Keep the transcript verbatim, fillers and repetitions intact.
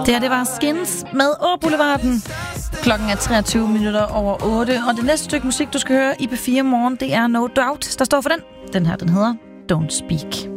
Det her, det var Skins med Å-Boulevarden. Klokken er treogtyve minutter over otte, og det næste stykke musik, du skal høre i P fire Morgen, det er No Doubt, der står for den. Den her, den hedder Don't Speak.